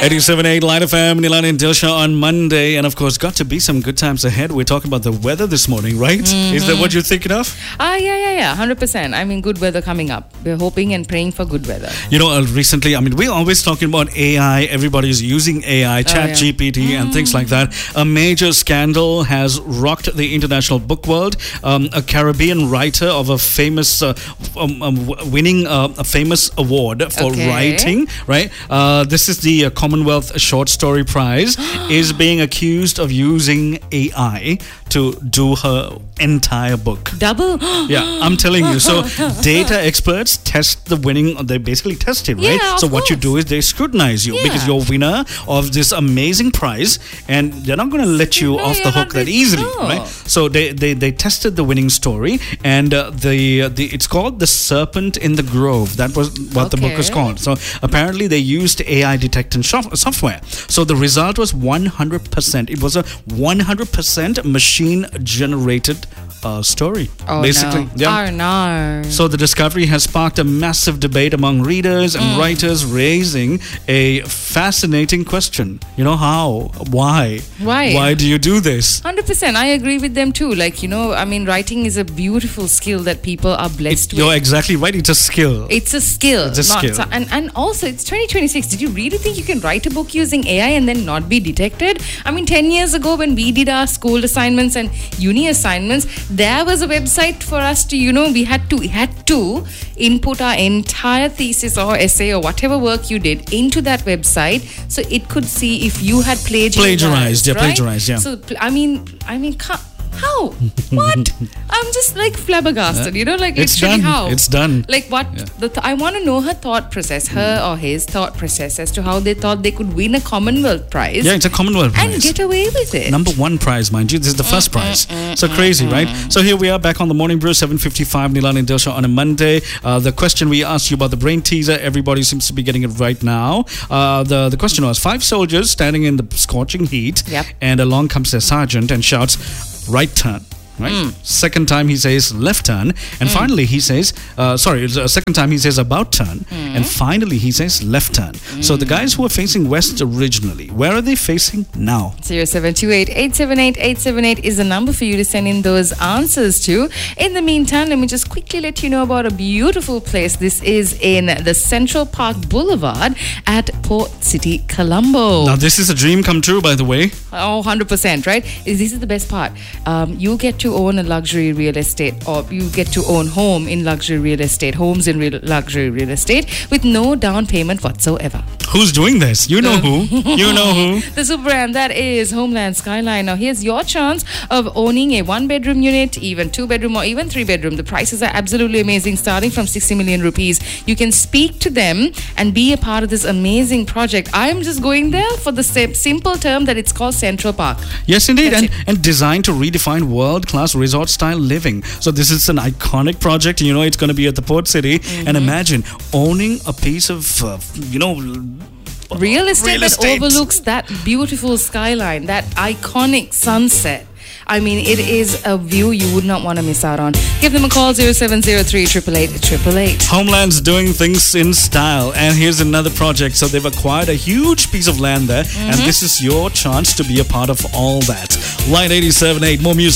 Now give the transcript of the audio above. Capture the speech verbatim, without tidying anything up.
eighty-seven point eight Line F M, Nilan and Dilsha on Monday. And of course, got to be some good times ahead. We're talking about the weather this morning, right? Mm-hmm. Is that what you're thinking of? Ah, uh, yeah, yeah, yeah, one hundred percent. I mean, good weather coming up. We're hoping and praying for good weather. You know, uh, recently, I mean, we're always talking about A I. Everybody's using A I, Chat oh, yeah. G P T mm. and things like that. A major scandal has rocked the international book world. Um, a Caribbean writer of a famous, uh, um, um, winning uh, a famous award for okay. writing, right? Uh, this is the uh, Commonwealth Short Story Prize, is being accused of using A I to do her entire book. Double? Yeah, I'm telling you. So data experts test the winning, they basically test it, right? Yeah, so what course. you do is they scrutinize you yeah. because you're winner of this amazing prize and they're not going to let you no, off the hook that easily, no. right? So they, they, they tested the winning story and uh, the, uh, the it's called The Serpent in the Grove. That was what okay. the book was called. So apparently they used A I detection software. So the result was one hundred percent. It was a one hundred percent machine generated uh, story. Oh, basically. no. Yeah. Oh, no. So the discovery has sparked a massive debate among readers and mm. writers, raising a fascinating question. You know, how? Why? Why? Why do you do this? one hundred percent. I agree with them too. Like, you know, I mean, writing is a beautiful skill that people are blessed it, with. You're exactly right. It's a skill. It's a skill. It's a skill. So, and, and also, it's twenty twenty-six. Did you really think you can write a book using A I and then not be detected? I mean, ten years ago when we did our school assignments and uni assignments, there was a website for us to, you know, we had to, we had to input our entire thesis or essay or whatever work you did into that website so it could see if you had plagiarized. Plagiarized, yeah, right? plagiarized, yeah. So, I mean, I mean, how? What? I'm just like flabbergasted, you know, like it's literally done. how? It's done. Like what? Yeah. The th- I want to know her thought process, her mm. or his thought process as to how they thought they could win a Commonwealth prize. Yeah, it's a Commonwealth prize. And get away with it. Number one prize, mind you. This is the first mm, prize. Mm, mm, so crazy, mm, right? Mm. So here we are back on the Morning Brew, seven fifty-five, Nilan and Dilsha on a Monday. Uh, the question we asked you about the brain teaser, everybody seems to be getting it right now. Uh, the, the question was, five soldiers standing in the scorching heat, yep. and along comes their sergeant and shouts, right turn. Right. Mm. Second time he says left turn, and mm. finally he says, uh, sorry, uh, second time he says about turn, mm. and finally he says left turn. Mm. So the guys who were facing west originally, where are they facing now? zero seven two eight, eight seven eight, eight seven eight is the number for you to send in those answers to. In the meantime, let me just quickly let you know about a beautiful place. This is in the Central Park Boulevard at Port City, Colombo. Now this is a dream come true, by the way. Oh, one hundred percent, right? This is the best part. Um, you get to own a luxury real estate, or you get to own home in luxury real estate, homes in real, luxury real estate with no down payment whatsoever. Who's doing this? You know who. You know who. The super brand that is Homeland Skyline. Now here's your chance of owning a one bedroom unit, even two bedroom or even three bedroom. The prices are absolutely amazing, starting from sixty million rupees. You can speak to them and be a part of this amazing project. I'm just going there for the simple term that it's called Central Park. Yes, indeed. That's and, and designed to redefine world class resort style living. So this is an iconic project. You know, it's going to be at the Port City. Mm-hmm. And imagine owning a piece of, uh, you know, real estate, real that estate overlooks that beautiful skyline, that iconic sunset. I mean, it is a view you would not want to miss out on. Give them a call, zero seven zero three, eight eight eight, eight eight eight. Homeland's doing things in style. And here's another project. So they've acquired a huge piece of land there. Mm-hmm. And this is your chance to be a part of all that. Line eighty-seven point eight, more music.